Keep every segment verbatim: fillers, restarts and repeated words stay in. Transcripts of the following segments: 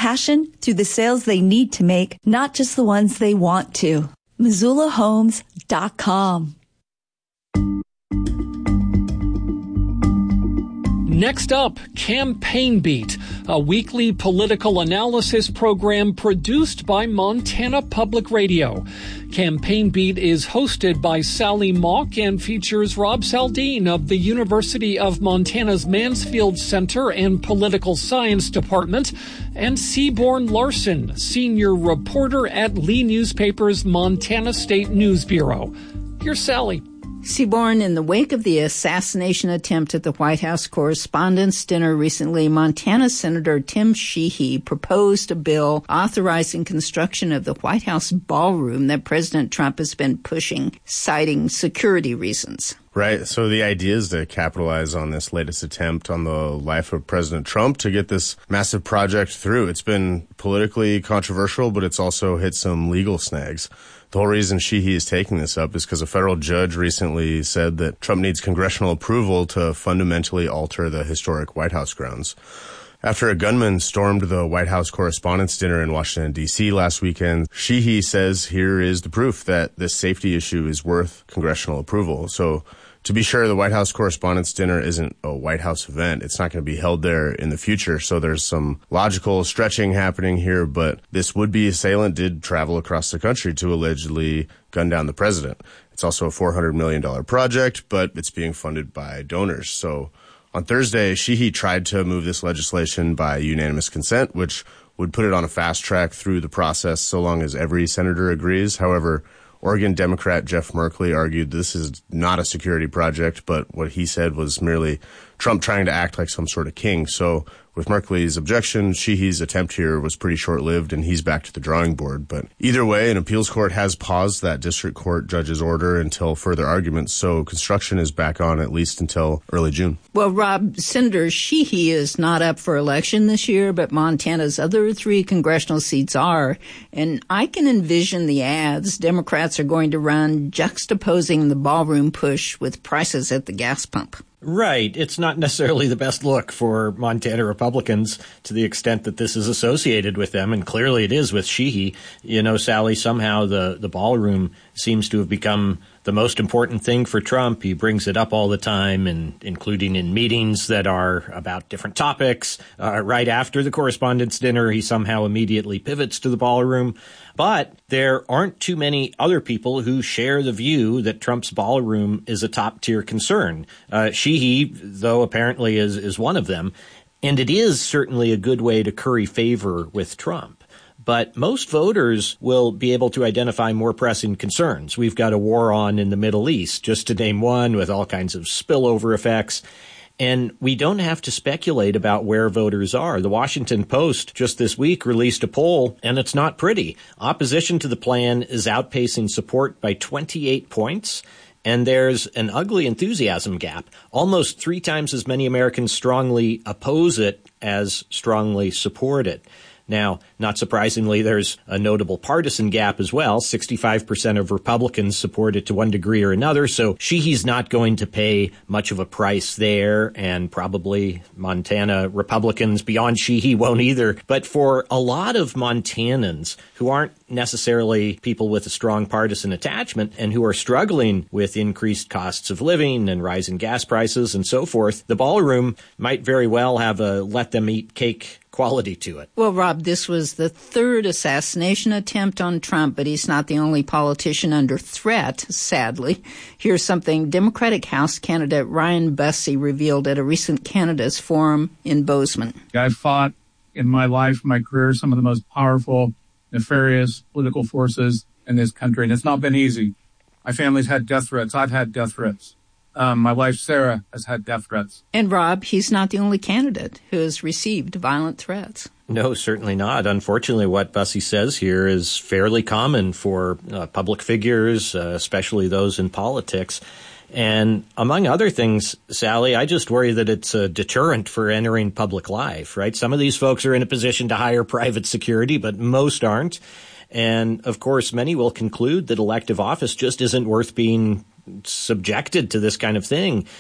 passion through the sales they need to make, not just the ones they want to. Missoula Homes dot com. Next up, Campaign Beat, a weekly political analysis program produced by Montana Public Radio. Campaign Beat is hosted by Sally Mock and features Rob Saldin of the University of Montana's Mansfield Center and Political Science Department, and Seaborn Larson, senior reporter at Lee Newspaper's Montana State News Bureau. Here's Sally. Seaborn, in the wake of the assassination attempt at the White House Correspondents' Dinner recently, Montana Senator Tim Sheehy proposed a bill authorizing construction of the White House ballroom that President Trump has been pushing, citing security reasons. Right. So the idea is to capitalize on this latest attempt on the life of President Trump to get this massive project through. It's been politically controversial, but it's also hit some legal snags. The whole reason Sheehy is taking this up is because a federal judge recently said that Trump needs congressional approval to fundamentally alter the historic White House grounds. After a gunman stormed the White House Correspondents' Dinner in Washington, D C last weekend, Sheehy says here is the proof that this safety issue is worth congressional approval. So to be sure, the White House Correspondents' Dinner isn't a White House event. It's not going to be held there in the future. So there's some logical stretching happening here. But this would-be assailant did travel across the country to allegedly gun down the president. It's also a four hundred million dollars project, but it's being funded by donors. So on Thursday, Sheehy tried to move this legislation by unanimous consent, which would put it on a fast track through the process so long as every senator agrees. However, Oregon Democrat Jeff Merkley argued this is not a security project, but what he said was merely Trump trying to act like some sort of king. So with Merkley's objection, Sheehy's attempt here was pretty short-lived, and he's back to the drawing board. But either way, an appeals court has paused that district court judge's order until further arguments, so construction is back on at least until early June. Well, Rob, Senator Sheehy is not up for election this year, but Montana's other three congressional seats are. And I can envision the ads Democrats are going to run juxtaposing the ballroom push with prices at the gas pump. Right. It's not necessarily the best look for Montana Republicans to the extent that this is associated with them, and clearly it is with Sheehy. You know, Sally, somehow the, the ballroom seems to have become the most important thing for Trump. He brings it up all the time, and including in meetings that are about different topics. Uh, right after the Correspondents' Dinner, he somehow immediately pivots to the ballroom. But there aren't too many other people who share the view that Trump's ballroom is a top-tier concern. Uh, Sheehy, though, apparently is, is one of them. And it is certainly a good way to curry favor with Trump. But most voters will be able to identify more pressing concerns. We've got a war on in the Middle East, just to name one, with all kinds of spillover effects. And we don't have to speculate about where voters are. The Washington Post just this week released a poll, and it's not pretty. Opposition to the plan is outpacing support by twenty-eight points. And there's an ugly enthusiasm gap. Almost three times as many Americans strongly oppose it as strongly support it. Now, not surprisingly, there's a notable partisan gap as well. sixty-five percent of Republicans support it to one degree or another, so Sheehy's not going to pay much of a price there, and probably Montana Republicans beyond Sheehy won't either. But for a lot of Montanans who aren't necessarily people with a strong partisan attachment and who are struggling with increased costs of living and rising gas prices and so forth, the ballroom might very well have a let-them-eat-cake quality to it. Well, Rob, this was the third assassination attempt on Trump, but he's not the only politician under threat, sadly. Here's something Democratic House candidate Ryan Bussey revealed at a recent candidates forum in Bozeman. I've fought in my life, my career, some of the most powerful, nefarious political forces in this country, and it's not been easy. My family's had death threats. I've had death threats. Um, my wife, Sarah, has had death threats. And, Rob, he's not the only candidate who has received violent threats. No, certainly not. Unfortunately, what Bussey says here is fairly common for uh, public figures, uh, especially those in politics. And among other things, Sally, I just worry that it's a deterrent for entering public life, right? Some of these folks are in a position to hire private security, but most aren't. And, of course, many will conclude that elective office just isn't worth being subjected to this kind of thing.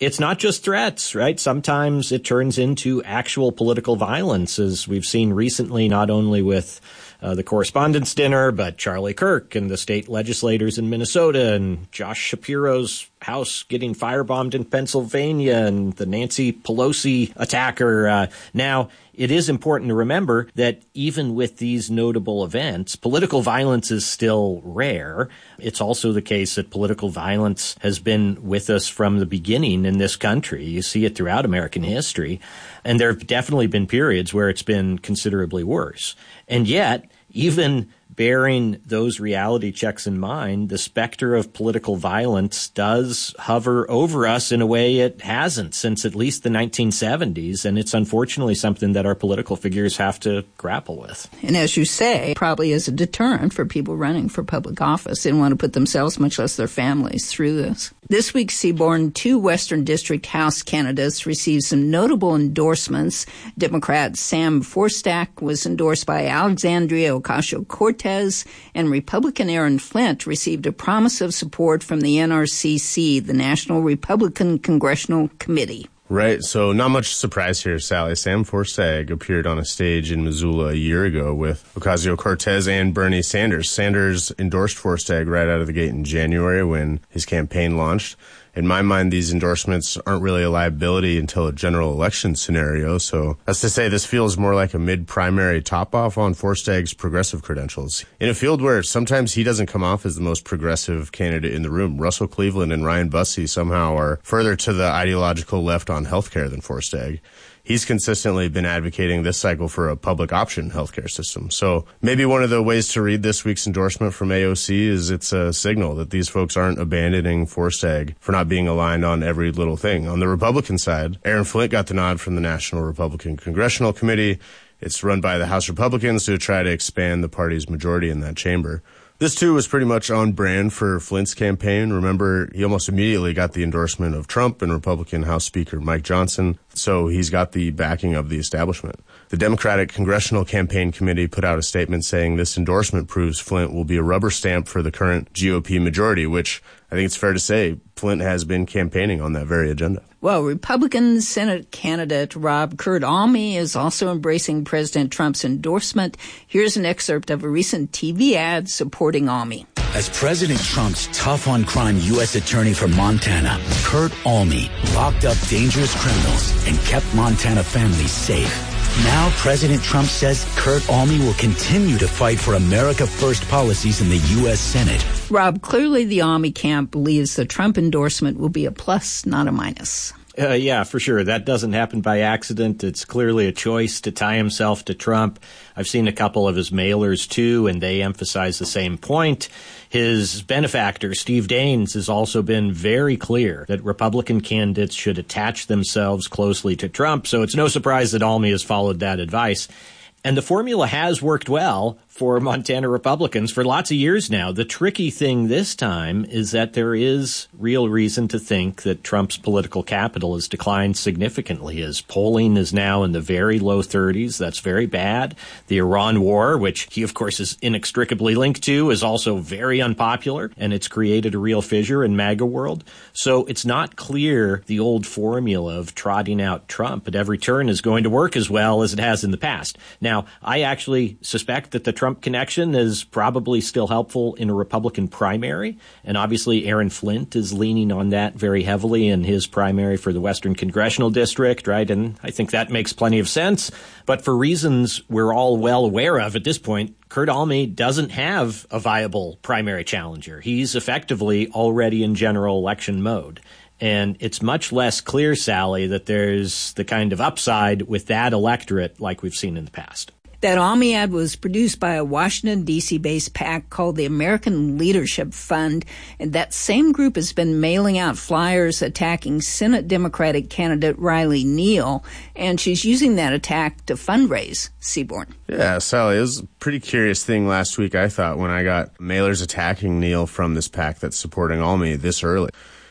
it's not just threats, right? Sometimes it turns into actual political violence, as we've seen recently, not only with uh, the Correspondents' Dinner, but Charlie Kirk and the state legislators in Minnesota and Josh Shapiro's house getting firebombed in Pennsylvania and the Nancy Pelosi attacker. Uh, now, it is important to remember that even with these notable events, political violence is still rare. It's also the case that political violence has been with us from the beginning in this country. You see it throughout American history. And there have definitely been periods where it's been considerably worse. And yet, even bearing those reality checks in mind, the specter of political violence does hover over us in a way it hasn't since at least the nineteen seventies, and it's unfortunately something that our political figures have to grapple with. And as you say, probably as a deterrent for people running for public office. They don't want to put themselves, much less their families, through this. This week, Seaborn, two Western District House candidates received some notable endorsements. Democrat Sam Forstak was endorsed by Alexandria Ocasio-Cortez, and Republican Aaron Flint received a promise of support from the N R C C, the National Republican Congressional Committee. Right, so not much surprise here, Sally. Sam Forstak appeared on a stage in Missoula a year ago with Ocasio-Cortez and Bernie Sanders. Sanders endorsed Forstak right out of the gate in January when his campaign launched. In my mind, these endorsements aren't really a liability until a general election scenario. So that's to say this feels more like a mid-primary top-off on Forstak's progressive credentials. In a field where sometimes he doesn't come off as the most progressive candidate in the room, Russell Cleveland and Ryan Busse somehow are further to the ideological left on healthcare than Forstak. He's consistently been advocating this cycle for a public option healthcare system. So maybe one of the ways to read this week's endorsement from A O C is it's a signal that these folks aren't abandoning Forstak for not being aligned on every little thing. On the Republican side, Aaron Flint got the nod from the National Republican Congressional Committee. It's run by the House Republicans to try to expand the party's majority in that chamber. This, too, was pretty much on brand for Flint's campaign. Remember, he almost immediately got the endorsement of Trump and Republican House Speaker Mike Johnson, so he's got the backing of the establishment. The Democratic Congressional Campaign Committee put out a statement saying this endorsement proves Flint will be a rubber stamp for the current G O P majority, which I think it's fair to say Flint has been campaigning on that very agenda. Well, Republican Senate candidate Rob Kurtolmy is also embracing President Trump's endorsement. Here's an excerpt of a recent T V ad supporting Almy. As President Trump's tough-on-crime U S attorney for Montana, Kurt Almy locked up dangerous criminals and kept Montana families safe. Now President Trump says Kurt Almy will continue to fight for America First policies in the U S Senate. Rob, clearly the Almy camp believes the Trump endorsement will be a plus, not a minus. Uh, yeah, for sure. That doesn't happen by accident. It's clearly a choice to tie himself to Trump. I've seen a couple of his mailers, too, and they emphasize the same point. His benefactor, Steve Daines, has also been very clear that Republican candidates should attach themselves closely to Trump, so it's no surprise that Almy has followed that advice. And the formula has worked well for Montana Republicans for lots of years now. The tricky thing this time is that there is real reason to think that Trump's political capital has declined significantly. His polling is now in the very low thirties. That's very bad. The Iran war, which he, of course, is inextricably linked to, is also very unpopular, and it's created a real fissure in MAGA world. So it's not clear the old formula of trotting out Trump at every turn is going to work as well as it has in the past. Now, I actually suspect that the Trump connection is probably still helpful in a Republican primary. And obviously, Aaron Flint is leaning on that very heavily in his primary for the Western Congressional District, right? And I think that makes plenty of sense. But for reasons we're all well aware of at this point, Kurt Almy doesn't have a viable primary challenger. He's effectively already in general election mode. And it's much less clear, Sally, that there's the kind of upside with that electorate like we've seen in the past. That Almy ad was produced by a Washington, D C-based PAC called the American Leadership Fund, and that same group has been mailing out flyers attacking Senate Democratic candidate Riley Neal, and she's using that attack to fundraise. Seaborn. Yeah, Sally, it was a pretty curious thing last week, I thought, when I got mailers attacking Neal from this PAC that's supporting Almy this early.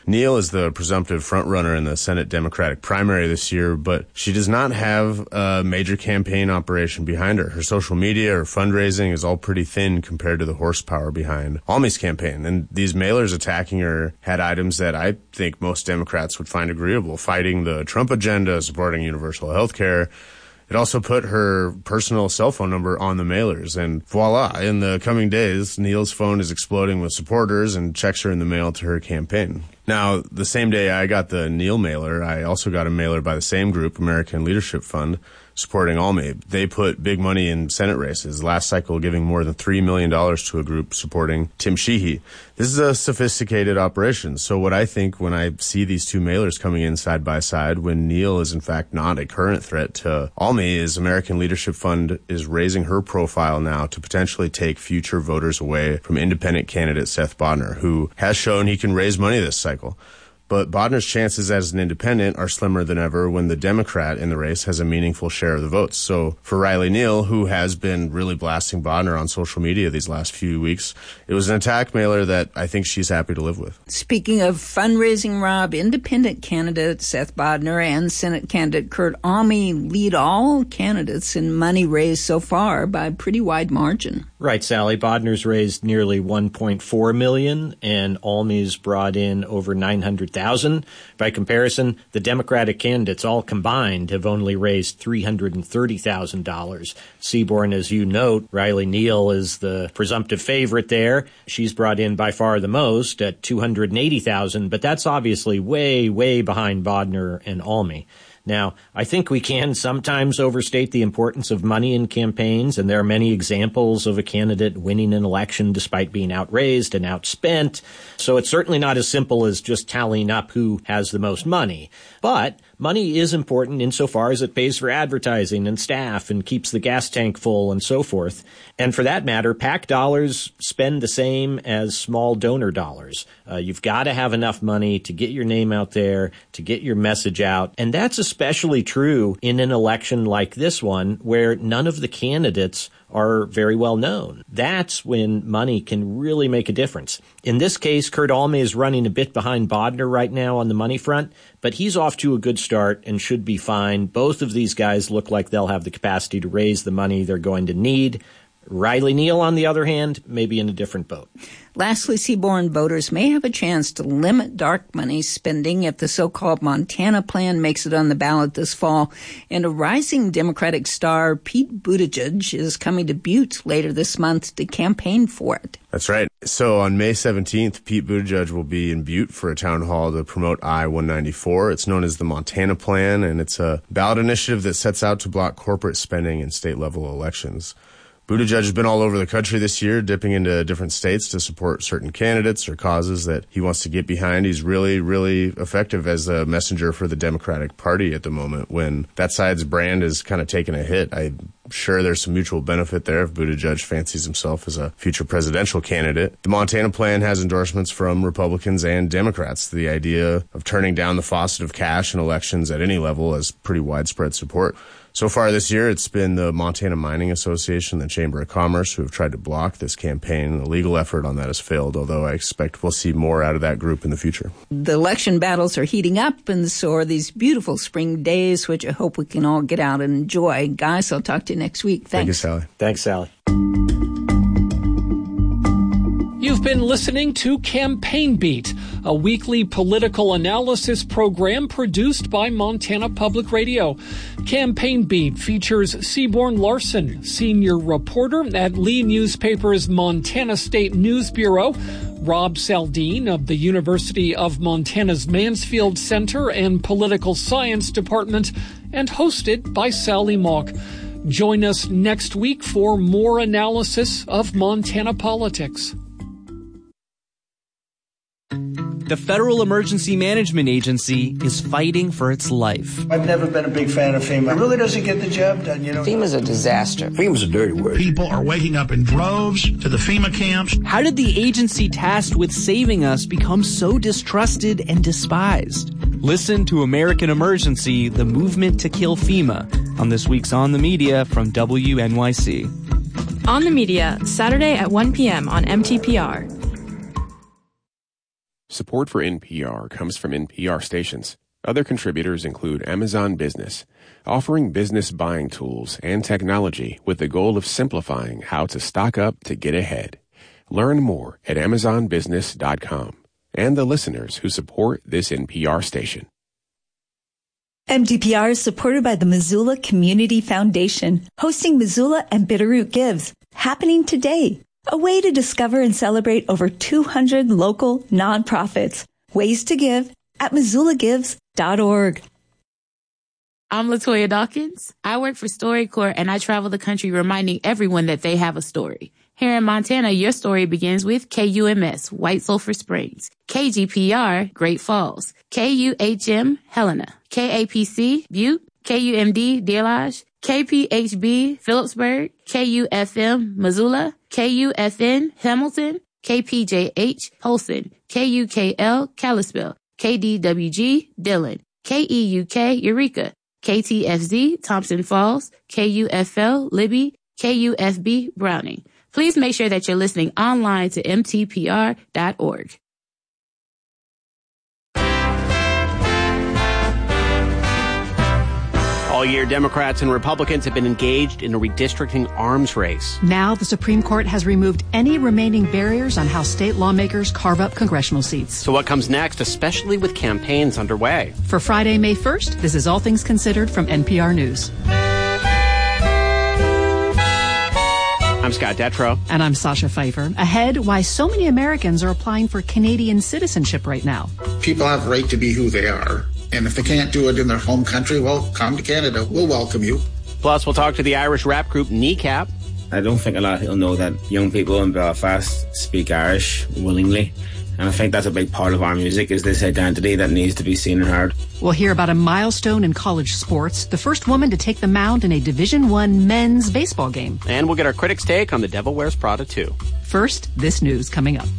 Neal is the presumptive frontrunner in the Senate Democratic primary this year, but she does not have a major campaign operation behind her. Her social media, her fundraising is all pretty thin compared to the horsepower behind Almy's campaign. And these mailers attacking her had items that I think most Democrats would find agreeable, fighting the Trump agenda, supporting universal health care. It also put her personal cell phone number on the mailers, and voila, in the coming days, Neal's phone is exploding with supporters and checks are in the mail to her campaign. Now, the same day I got the Neal mailer, I also got a mailer by the same group, American Leadership Fund, supporting Almy. They put big money in Senate races, last cycle giving more than three million dollars to a group supporting Tim Sheehy. This is a sophisticated operation. So what I think when I see these two mailers coming in side by side, when Neal is in fact not a current threat to Almy, is American Leadership Fund is raising her profile now to potentially take future voters away from independent candidate Seth Bodnar, who has shown he can raise money this cycle. But Bodner's chances as an independent are slimmer than ever when the Democrat in the race has a meaningful share of the votes. So for Riley Neal, who has been really blasting Bodner on social media these last few weeks, it was an attack mailer that I think she's happy to live with. Speaking of fundraising, Rob, independent candidate Seth Bodnar and Senate candidate Kurt Almy lead all candidates in money raised so far by a pretty wide margin. Right, Sally. Bodner's raised nearly one point four million dollars, and Almy's brought in over nine hundred thousand dollars. By comparison, the Democratic candidates all combined have only raised three hundred thirty thousand dollars. Seaborn, as you note, Riley Neal is the presumptive favorite there. She's brought in by far the most at two hundred eighty thousand dollars, but that's obviously way, way behind Bodnar and Almy. Now, I think we can sometimes overstate the importance of money in campaigns, and there are many examples of a candidate winning an election despite being outraised and outspent. So it's certainly not as simple as just tallying up who has the most money. But money is important insofar as it pays for advertising and staff and keeps the gas tank full and so forth. And for that matter, PAC dollars spend the same as small donor dollars. Uh, you've got to have enough money to get your name out there, to get your message out. And that's especially true in an election like this one, where none of the candidates are very well known. That's when money can really make a difference. In this case, Kurt Almy is running a bit behind Bodnar right now on the money front, but he's off to a good start and should be fine. Both of these guys look like they'll have the capacity to raise the money they're going to need. Riley Neal, on the other hand, may be in a different boat. Lastly, Seaborn voters may have a chance to limit dark money spending if the so-called Montana plan makes it on the ballot this fall. And a rising Democratic star, Pete Buttigieg, is coming to Butte later this month to campaign for it. That's right. So on May seventeenth, Pete Buttigieg will be in Butte for a town hall to promote I one ninety-four. It's known as the Montana Plan, and it's a ballot initiative that sets out to block corporate spending in state-level elections. Buttigieg has been all over the country this year, dipping into different states to support certain candidates or causes that he wants to get behind. He's really, really effective as a messenger for the Democratic Party at the moment when that side's brand is kind of taking a hit. I'm sure there's some mutual benefit there if Buttigieg fancies himself as a future presidential candidate. The Montana Plan has endorsements from Republicans and Democrats. The idea of turning down the faucet of cash in elections at any level has pretty widespread support. So far this year, it's been the Montana Mining Association, the Chamber of Commerce, who have tried to block this campaign. The legal effort on that has failed, although I expect we'll see more out of that group in the future. The election battles are heating up, and so are these beautiful spring days, which I hope we can all get out and enjoy. Guys, I'll talk to you next week. Thanks. Thank you, Sally. Thanks, Sally. You've been listening to Campaign Beat, a weekly political analysis program produced by Montana Public Radio. Campaign Beat features Seaborn Larson, senior reporter at Lee Newspaper's Montana State News Bureau, Rob Saldin of the University of Montana's Mansfield Center and Political Science Department, and hosted by Sally Mock. Join us next week for more analysis of Montana politics. The Federal Emergency Management Agency is fighting for its life. I've never been a big fan of FEMA. It really doesn't get the job done, you know. FEMA's a disaster. FEMA's a dirty word. People are waking up in droves to the FEMA camps. How did the agency tasked with saving us become so distrusted and despised? Listen to American Emergency, the movement to kill FEMA, on this week's On the Media from W N Y C. On the Media, Saturday at one p.m. on M T P R. Support for N P R comes from N P R stations. Other contributors include Amazon Business, offering business buying tools and technology with the goal of simplifying how to stock up to get ahead. Learn more at amazon business dot com. And the listeners who support this N P R station. M T P R is supported by the Missoula Community Foundation, hosting Missoula and Bitterroot Gives, happening today. A way to discover and celebrate over two hundred local nonprofits. Ways to give at missoula gives dot org. I'm Latoya Dawkins. I work for StoryCorps, and I travel the country reminding everyone that they have a story. Here in Montana, your story begins with K U M S, White Sulphur Springs, K G P R, Great Falls, K U H M, Helena, K A P C, Butte, K U M D, Deer Lodge, K P H B, Phillipsburg, K U F M, Missoula, K U F N, Hamilton, K P J H, Holston, K U K L, Kalispell, K D W G, Dillon, K E U K, Eureka, K T F Z, Thompson Falls, K U F L, Libby, K U F B, Browning. Please make sure that you're listening online to M T P R dot org. All year, Democrats and Republicans have been engaged in a redistricting arms race. Now, the Supreme Court has removed any remaining barriers on how state lawmakers carve up congressional seats. So what comes next, especially with campaigns underway? For Friday, May first, this is All Things Considered from N P R News. I'm Scott Detrow. And I'm Sasha Pfeiffer. Ahead, why so many Americans are applying for Canadian citizenship right now. People have a right to be who they are. And if they can't do it in their home country, well, come to Canada. We'll welcome you. Plus, we'll talk to the Irish rap group Kneecap. I don't think a lot of people know that young people in Belfast speak Irish willingly. And I think that's a big part of our music, is this identity that needs to be seen and heard. We'll hear about a milestone in college sports, the first woman to take the mound in a Division One men's baseball game. And we'll get our critics' take on The Devil Wears Prada two. First, this news coming up.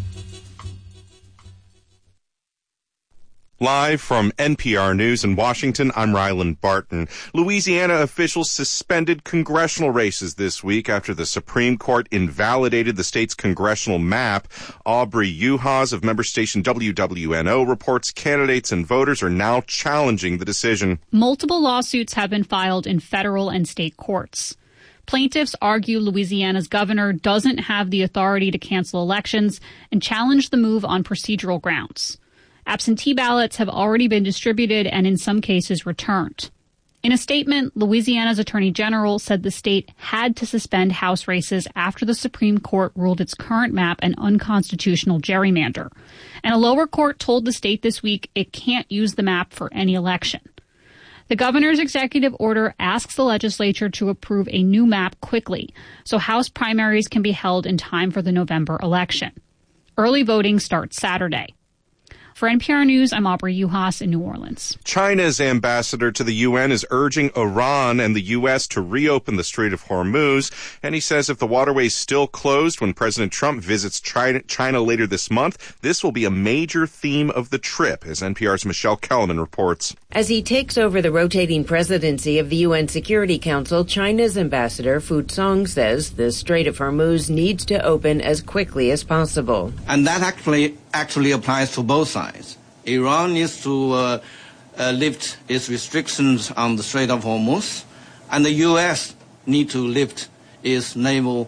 Live from N P R News in Washington, I'm Ryland Barton. Louisiana officials suspended congressional races this week after the Supreme Court invalidated the state's congressional map. Aubrey Uhas of member station W W N O reports candidates and voters are now challenging the decision. Multiple lawsuits have been filed in federal and state courts. Plaintiffs argue Louisiana's governor doesn't have the authority to cancel elections and challenge the move on procedural grounds. Absentee ballots have already been distributed and in some cases returned. In a statement, Louisiana's Attorney General said the state had to suspend House races after the Supreme Court ruled its current map an unconstitutional gerrymander. And a lower court told the state this week it can't use the map for any election. The governor's executive order asks the legislature to approve a new map quickly so House primaries can be held in time for the November election. Early voting starts Saturday. For N P R News, I'm Aubrey Uhas in New Orleans. China's ambassador to the U N is urging Iran and the U S to reopen the Strait of Hormuz, and he says if the waterway is still closed when President Trump visits China, China later this month, this will be a major theme of the trip, as N P R's Michelle Kellerman reports. As he takes over the rotating presidency of the U N Security Council, China's ambassador Fu Song says the Strait of Hormuz needs to open as quickly as possible. And that actually actually applies to both sides. Iran needs to uh, uh, lift its restrictions on the Strait of Hormuz, and the U S need to lift its naval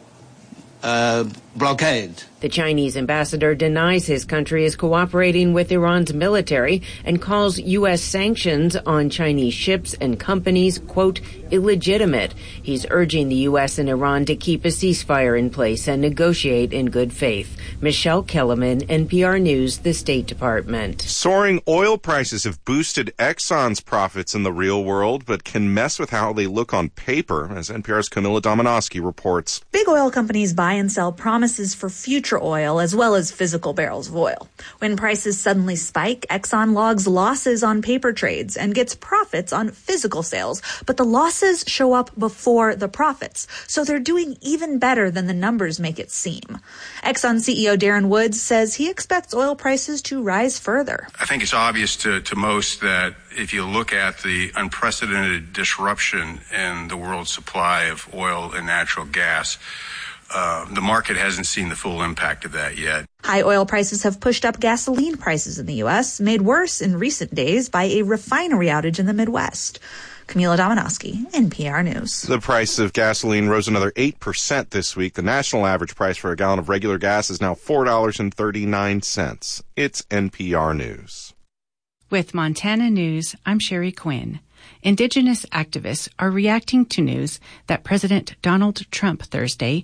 uh, blockade. The Chinese ambassador denies his country is cooperating with Iran's military and calls U S sanctions on Chinese ships and companies, quote, illegitimate. He's urging the U S and Iran to keep a ceasefire in place and negotiate in good faith. Michelle Kellerman, N P R News, the State Department. Soaring oil prices have boosted Exxon's profits in the real world, but can mess with how they look on paper, as N P R's Camilla Dominowski reports. Big oil companies buy and sell promises for future oil as well as physical barrels of oil. When prices suddenly spike, Exxon logs losses on paper trades and gets profits on physical sales, but the losses show up before the profits, so they're doing even better than the numbers make it seem. Exxon C E O Darren Woods says he expects oil prices to rise further. I think it's obvious to, to most that if you look at the unprecedented disruption in the world supply of oil and natural gas uh, the market hasn't seen the full impact of that yet. High oil prices have pushed up gasoline prices in the U S, made worse in recent days by a refinery outage in the Midwest. Camila Dominowski, N P R News. The price of gasoline rose another eight percent this week. The national average price for a gallon of regular gas is now four dollars and thirty-nine cents. It's N P R News. With Montana News, I'm Sherry Quinn. Indigenous activists are reacting to news that President Donald Trump Thursday